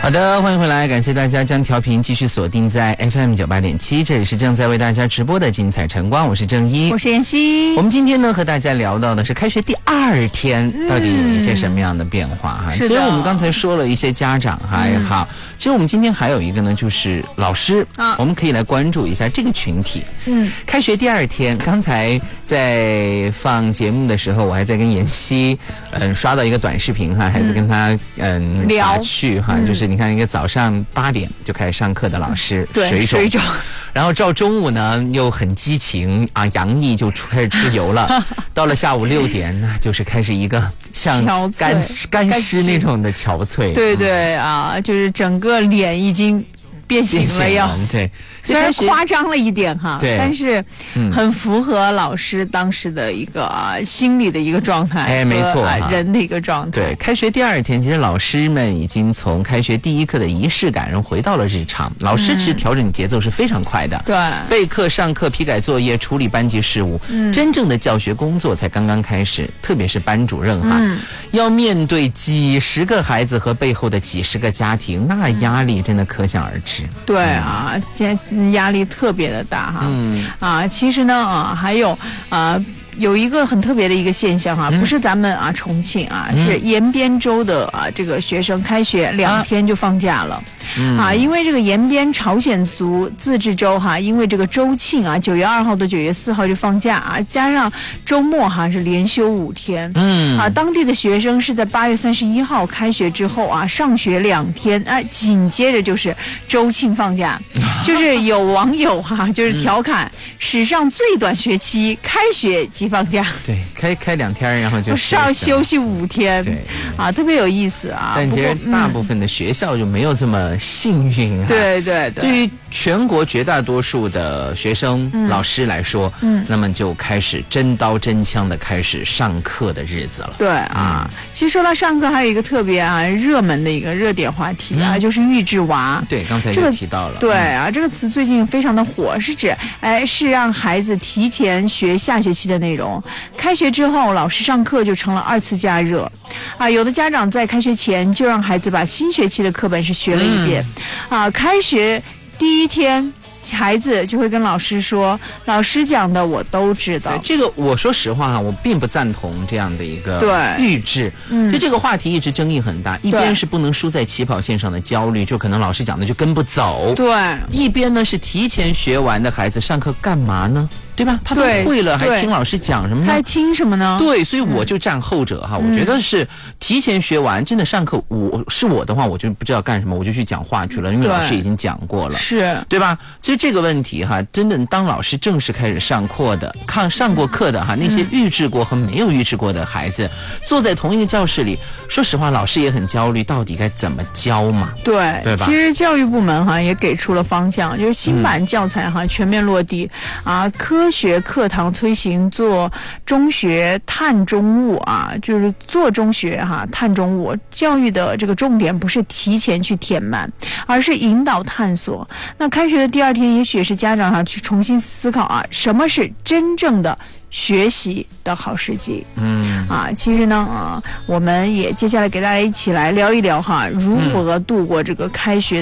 好的，欢迎回来，感谢大家将调频继续锁定在 FM 98.7，这里是正在为大家直播的精彩晨光，我是郑一， 我是妍希。 我们今天呢和大家聊到的是开学第2天到底有一些什么样的变化哈。其实我们刚才说了一些家长还好，其实我们今天还有一个呢就是老师我们可以来关注一下这个群体。开学第2天，刚才在放节目的时候，我还在跟妍希刷到一个短视频哈，还在跟他聊去哈，就是你看一个早上8点就开始上课的老师，水肿，然后到中午呢又很激情啊，洋溢就开始出油了，到了下午6点那就是开始一个像干湿那种的憔悴， 对对啊，就是整个脸已经变形了要， 对， 虽然夸张了一点哈，但是很符合老师当时的一个心理的一个状态， 没错， 人的一个状态。 对，开学第2天，其实老师们已经从开学第1课的仪式感中回到了日常。老师其实调整节奏是非常快的， 对， 备课、上课、批改作业、处理班级事务，真正的教学工作才刚刚开始。特别是班主任哈，要面对几十个孩子和背后的几十个家庭，那压力真的可想而知。 对啊，现在压力特别的大哈。其实呢还有有一个很特别的一个现象不是咱们重庆是延边州的这个学生开学2天就放假了。因为这个延边朝鲜族自治州因为这个州庆9月2号到9月4号就放假加上周末是连休5天。当地的学生是在8月31号开学之后上学2天，紧接着就是州庆放假。就是有网友就是调侃史上最短学期开学即放假。对， 开2天，然后就上休息5天。对特别有意思但其实大部分的学校就没有这么幸运对对对， 对于全国绝大多数的学生、老师来说，那么就开始真刀真枪的开始上课的日子了。 对其实说到上课，还有一个特别热门的一个热点话题就是预制娃。 对，刚才也提到了。 对这个词最近非常的火，是指是让孩子提前学下学期的内容。开学之后，老师上课就成了2次加热有的家长在开学前就让孩子把新学期的课本是学了一遍开学第1天，孩子就会跟老师说，老师讲的我都知道。 这个我说实话我并不赞同这样的一个预制。就这个话题一直争议很大，一边是不能输在起跑线上的焦虑，就可能老师讲的就跟不走。 对， 一边呢是提前学完的孩子上课干嘛呢？对吧？他都会了，还听老师讲什么呢？ 还听什么呢？ 对，所以我就站后者我觉得是提前学完，真的上课我的话，我就不知道干什么，我就去讲话去了，因为老师已经讲过了， 是对吧？其实这个问题真的当老师正式开始上过课的那些预制过和没有预制过的孩子，坐在同一个教室里，说实话，老师也很焦虑，到底该怎么教嘛？对吧？ 其实教育部门也给出了方向，就是新版教材全面落地科学课堂推行做中学碳中物就是做中学碳中物教育的这个重点不是提前去填满，而是引导探索。那开学的第2天，也许是家长去重新思考什么是真正的学习的好时机。其实呢我们也接下来给大家一起来聊一聊如何度过这个开学